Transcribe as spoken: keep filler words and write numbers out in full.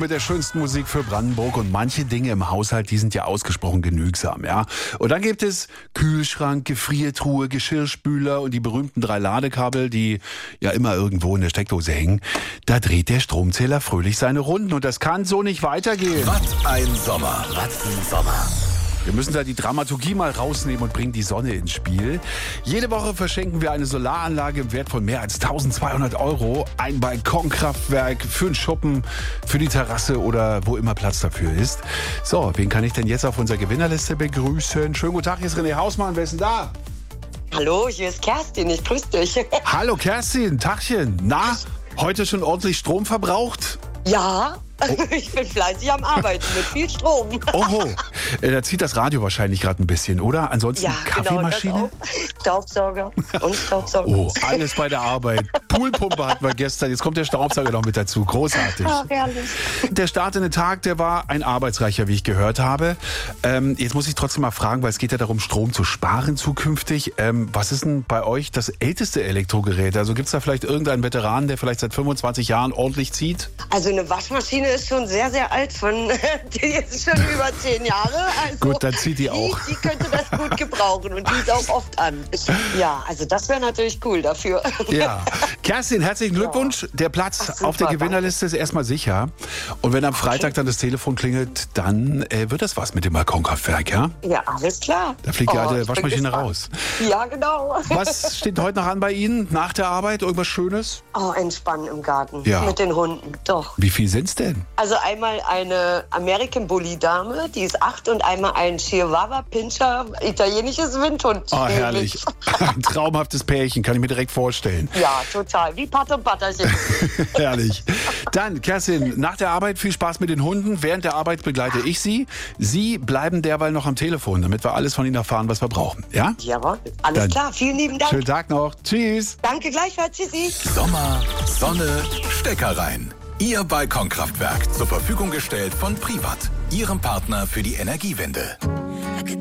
mit der schönsten Musik für Brandenburg. Und manche Dinge im Haushalt, die sind ja ausgesprochen genügsam, ja. Und dann gibt es Kühlschrank, Gefriertruhe, Geschirrspüler und die berühmten drei Ladekabel, die ja immer irgendwo in der Steckdose hängen. Da dreht der Stromzähler fröhlich seine Runden und das kann so nicht weitergehen. Was ein Sommer, was ein Sommer. Wir müssen da die Dramaturgie mal rausnehmen und bringen die Sonne ins Spiel. Jede Woche verschenken wir eine Solaranlage im Wert von mehr als eintausendzweihundert Euro. Ein Balkonkraftwerk für einen Schuppen, für die Terrasse oder wo immer Platz dafür ist. So, wen kann ich denn jetzt auf unserer Gewinnerliste begrüßen? Schönen guten Tag, hier ist René Hausmann. Wer ist denn da? Hallo, hier ist Kerstin. Ich grüße dich. Hallo Kerstin, Tagchen. Na, heute schon ordentlich Strom verbraucht? Ja. Oh. Ich bin fleißig am Arbeiten mit viel Strom. Oho, da zieht das Radio wahrscheinlich gerade ein bisschen, oder? Ansonsten ja, Kaffeemaschine? Genau, Staubsauger und Staubsauger. Oh, alles bei der Arbeit. Poolpumpe hatten wir gestern, jetzt kommt der Staubsauger noch mit dazu. Großartig. Ach, herrlich. Der Start in den Tag, der war ein arbeitsreicher, wie ich gehört habe. Ähm, jetzt muss ich trotzdem mal fragen, weil es geht ja darum, Strom zu sparen zukünftig. Ähm, was ist denn bei euch das älteste Elektrogerät? Also gibt es da vielleicht irgendeinen Veteranen, der vielleicht seit fünfundzwanzig Jahren ordentlich zieht? Also eine Waschmaschine ist schon sehr, sehr alt, von die ist schon über zehn Jahre. Also gut, dann zieht die auch. Die, die könnte das gut gebrauchen und die ist auch oft an. Ja, also das wäre natürlich cool dafür. Ja, Kerstin, herzlichen Glückwunsch. Der Platz Ach, super, auf der Gewinnerliste ist erstmal sicher. Und wenn am Freitag dann das Telefon klingelt, dann äh, wird das was mit dem Balkonkraftwerk, ja? Ja, alles klar. Da fliegt ja oh, die Waschmaschine raus. Ja, genau. Was steht heute noch an bei Ihnen nach der Arbeit? Irgendwas Schönes? Oh, entspannen im Garten ja. mit den Hunden, doch. Wie viel sind's denn? Also einmal eine American Bully Dame, die ist acht, und einmal ein Chihuahua Pinscher, italienisches Windhund. Oh, herrlich. Ein traumhaftes Pärchen, kann ich mir direkt vorstellen. Ja, total. Wie Patte und Patterchen. Herrlich. Dann, Kerstin, nach der Arbeit viel Spaß mit den Hunden. Während der Arbeit begleite ich Sie. Sie bleiben derweil noch am Telefon, damit wir alles von Ihnen erfahren, was wir brauchen. Ja? Jawohl. Alles Dann klar. Vielen lieben Dank. Schönen Tag noch. Tschüss. Danke gleichfalls. Tschüssi. Sommer, Sonne, Stecker rein. Ihr Balkonkraftwerk zur Verfügung gestellt von Privat, Ihrem Partner für die Energiewende.